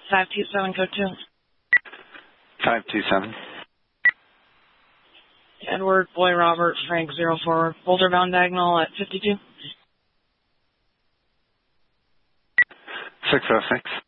527, code 2. 527. Edward, Boy, Robert, Frank, 04, Boulder bound diagonal at 52. 606.